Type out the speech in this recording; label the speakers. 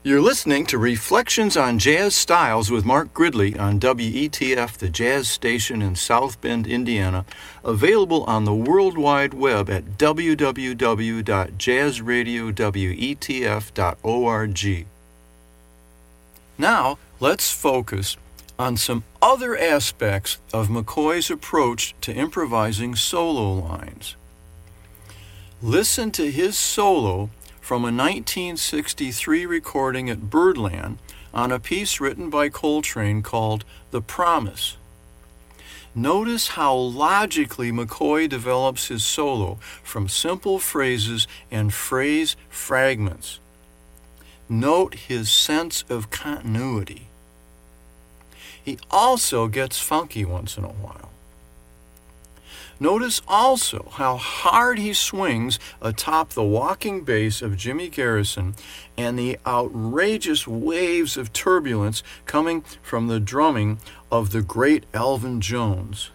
Speaker 1: You're listening to Reflections on Jazz Styles with Mark Gridley on WETF, the jazz station in South Bend, Indiana, available on the World Wide Web at www.jazzradiowetf.org. Now, let's focus on some other aspects of McCoy's approach to improvising solo lines. Listen to his solo from a 1963 recording at Birdland on a piece written by Coltrane called The Promise. Notice how logically McCoy develops his solo from simple phrases and phrase fragments. Note his sense of continuity. He also gets funky once in a while. Notice also how hard he swings atop the walking bass of Jimmy Garrison and the outrageous waves of turbulence coming from the drumming of the great Elvin Jones.